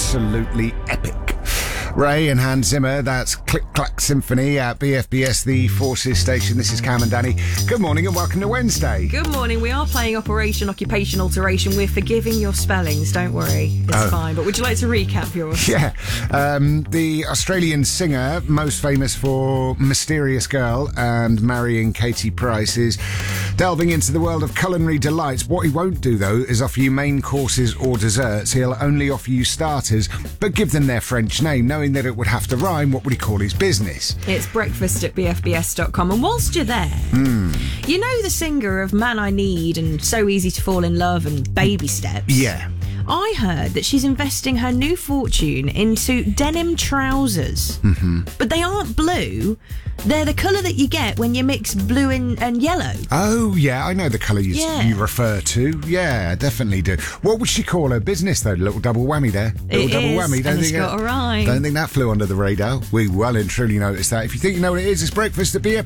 absolutely epic. Ray and Hans Zimmer, that's Click Clack Symphony at BFBS, the Forces station. This is Cam and Danny. Good morning and welcome to Wednesday. Good morning. We are playing Operation Occupation Alteration. We're forgiving your spellings, don't worry. It's fine. But would you like to recap yours? Yeah. The Australian singer, most famous for Mysterious Girl and Marrying Katie Price, is delving into the world of culinary delights. What he won't do, though, is offer you main courses or desserts. He'll only offer you starters, but give them their French name. Knowing that it would have to rhyme, what would he call his business? It's breakfast at bfbs.com. And whilst you're there, you know the singer of Man I Need and So Easy to Fall in Love and Baby Steps? Yeah. I heard that she's investing her new fortune into denim trousers. Mm-hmm. But they aren't blue. They're the colour that you get when you mix blue and yellow. Oh, yeah, I know the colour you refer to. Yeah, I definitely do. What would she call her business, though? Little double whammy there. Little double whammy. It's got a rhyme. Don't think that flew under the radar. We well and truly noticed that. If you think you know what it is, it's breakfast at BFBS.